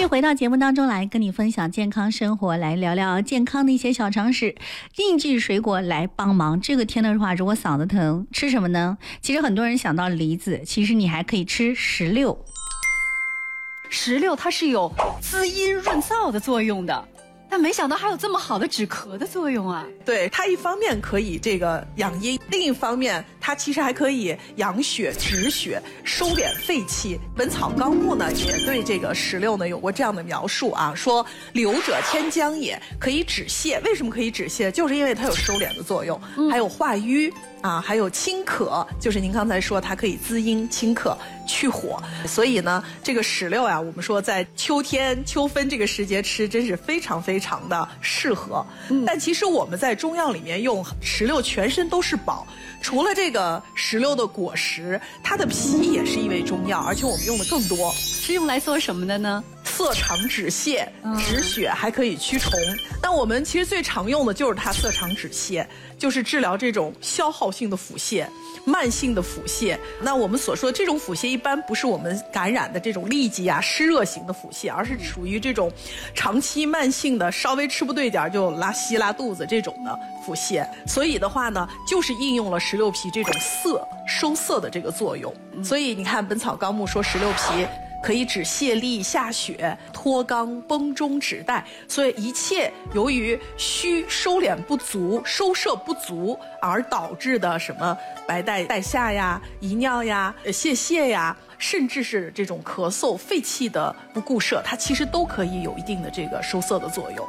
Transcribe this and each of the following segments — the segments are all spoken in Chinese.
回到节目当中来，跟你分享健康生活，来聊聊健康的一些小常识。应季水果来帮忙。这个天的话，如果嗓子疼，吃什么呢？其实很多人想到梨子，其实你还可以吃石榴。 石榴它是有滋阴润燥的作用的。但没想到还有这么好的止咳的作用啊！ 对，它一方面可以这个养阴，另一方面它其实还可以养血、止血、收敛肺气。《本草纲目》呢也对这个石榴呢有过这样的描述啊，说流者天浆也，可以止泻。为什么可以止泻？就是因为它有收敛的作用，还有化瘀啊，还有清渴，就是您刚才说它可以滋阴清渴、去火。所以呢，这个石榴啊，我们说在秋天秋分这个时节吃，真是非常非常的适合。但其实我们在中药里面用石榴全身都是宝，除了这个石榴的果实，它的皮也是一味中药，而且我们用的更多。 是用来做什么的呢？ 色肠止泻、止血，还可以驱虫。那我们其实最常用的就是它色肠止泻，就是治疗这种消耗性的腹泻、慢性的腹泻。那我们所说的这种腹泻，一般不是我们感染的这种痢疾啊、湿热型的腹泻，而是属于这种长期慢性的，稍微吃不对点就拉稀拉肚子这种的腹泻。所以的话呢，就是应用了石榴皮这种收涩的这个作用。所以你看《本草纲目》说石榴皮可以止泻痢、下血、脱肛、崩中、止带，所以一切由于虚收敛不足、收摄不足而导致的什么白带下呀、遗尿呀、泄呀，甚至是这种咳嗽、肺气的不固摄，它其实都可以有一定的这个收涩的作用。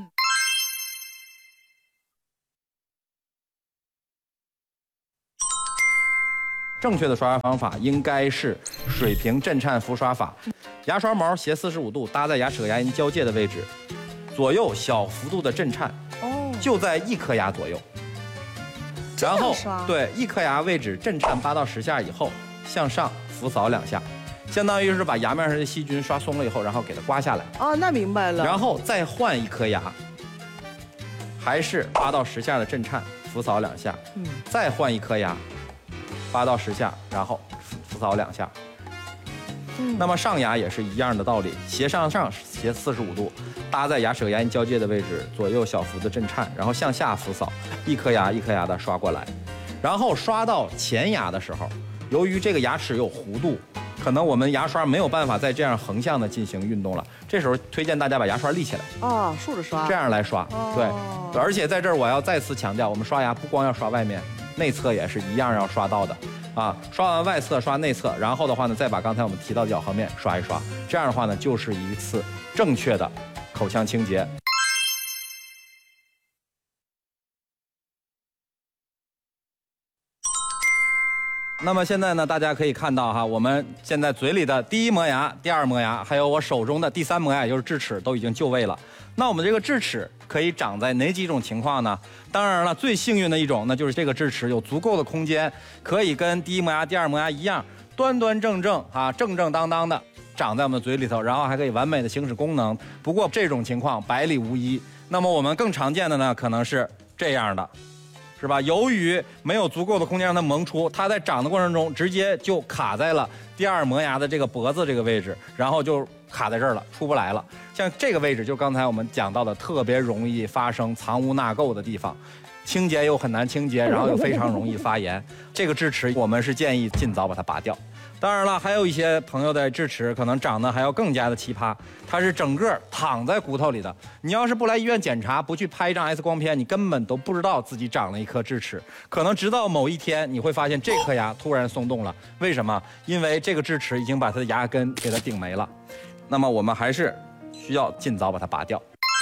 正确的刷牙方法应该是水平震颤浮刷法，牙刷毛斜45度搭在牙齿和牙龈交界的位置，左右小幅度的震颤，就在一颗牙左右。然后对一颗牙位置震颤8到10下以后，向上拂扫2下，相当于是把牙面上的细菌刷松了以后，然后给它刮下来。 哦，那明白了。 然后再换一颗牙，还是8到10下的震颤，拂扫2下，再换一颗牙。8到10下，然后拂扫2下。那么上牙也是一样的道理，斜上斜45度，搭在牙齿和牙龈交界的位置，左右小幅的震颤，然后向下拂扫，一颗牙一颗牙的刷过来。然后刷到前牙的时候，由于这个牙齿有弧度，可能我们牙刷没有办法再这样横向的进行运动了。这时候推荐大家把牙刷立起来， 竖着刷， 这样来刷。对，而且在这儿我要再次强调，我们刷牙不光要刷外面，内侧也是一样要刷到的啊！刷完外侧刷内侧，然后的话呢，再把刚才我们提到的咬合面刷一刷，这样的话呢，就是一次正确的口腔清洁。那么现在呢，大家可以看到哈，我们现在嘴里的第一磨牙、第二磨牙，还有我手中的第3磨牙，也就是智齿，都已经就位了。那我们这个智齿可以长在哪几种情况呢？当然了，最幸运的一种，那就是这个智齿有足够的空间，可以跟第一磨牙、第二磨牙一样，端端正正啊，正正当当的长在我们的嘴里头，然后还可以完美的行使功能。不过这种情况百里无一。那么我们更常见的呢，可能是这样的。是吧？由于没有足够的空间让它萌出，它在长的过程中直接就卡在了第二磨牙的这个脖子这个位置，然后就卡在这儿了，出不来了。像这个位置，就刚才我们讲到的，特别容易发生藏污纳垢的地方，清洁又很难清洁，然后又非常容易发炎。这个智齿我们是建议尽早把它拔掉。当然了，还有一些朋友的智齿可能长得还要更加的奇葩，它是整个躺在骨头里的。你要是不来医院检查，不去拍一张 X 光片，你根本都不知道自己长了一颗智齿。可能直到某一天，你会发现这颗牙突然松动了。为什么？因为这个智齿已经把它的牙根给它顶没了。那么我们还是需要尽早把它拔掉。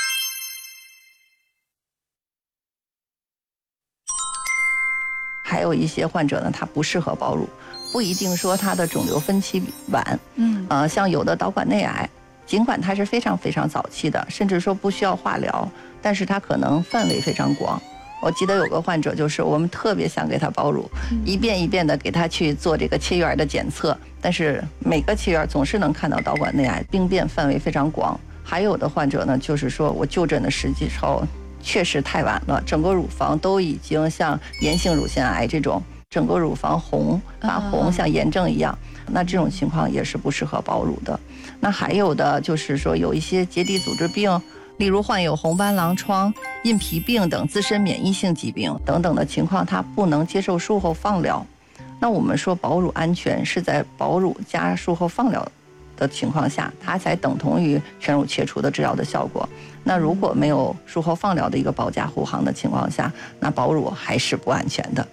还有一些患者呢，他不适合保乳，不一定说他的肿瘤分期晚。像有的导管内癌，尽管它是非常非常早期的，甚至说不需要化疗，但是它可能范围非常广。我记得有个患者，就是我们特别想给他保乳，一遍一遍的给他去做这个切缘的检测，但是每个切缘总是能看到导管内癌，病变范围非常广。还有的患者呢，就是说我就诊的时候确实太晚了，整个乳房都已经像炎性乳腺癌这种整个乳房红发红，像炎症一样，那这种情况也是不适合保乳的。那还有的就是说有一些结缔组织病，例如患有红斑狼疮、印皮病等自身免疫性疾病等等的情况，它不能接受术后放疗。那我们说保乳安全是在保乳加术后放疗的情况下，它才等同于全乳切除的治疗的效果。那如果没有术后放疗的一个保驾护航的情况下，那保乳还是不安全的。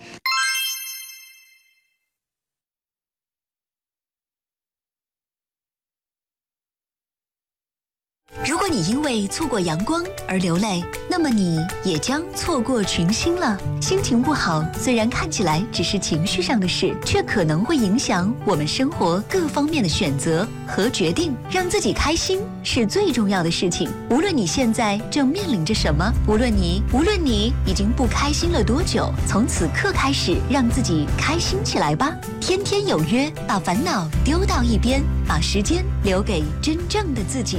如果你因为错过阳光而流泪，那么你也将错过群星了。心情不好，虽然看起来只是情绪上的事，却可能会影响我们生活各方面的选择和决定。让自己开心是最重要的事情。无论你现在正面临着什么，无论你已经不开心了多久，从此刻开始，让自己开心起来吧。天天有约，把烦恼丢到一边，把时间留给真正的自己。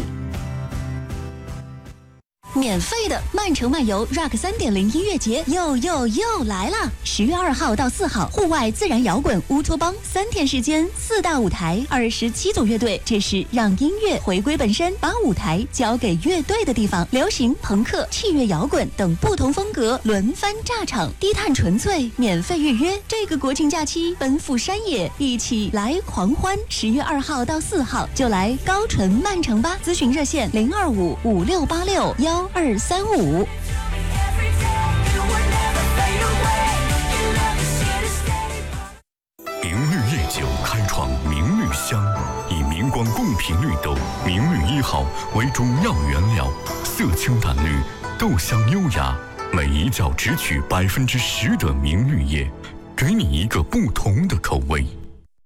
免费的曼城漫游 Rock 3.0音乐节又来了！10月2号到4号，户外自然摇滚乌托邦3天时间，4大舞台，27组乐队，这是让音乐回归本身，把舞台交给乐队的地方。流行、朋克、器乐摇滚等不同风格轮番炸场，低碳纯粹，免费预约。这个国庆假期奔赴山野，一起来狂欢！10月2号到4号就来高淳曼城吧！咨询热线02556861235。 明绿夜酒开创明绿香，以明光贡品绿豆明绿1号为中药原料，色清淡绿，豆香优雅，每一窖只取10%的明绿叶，给你一个不同的口味。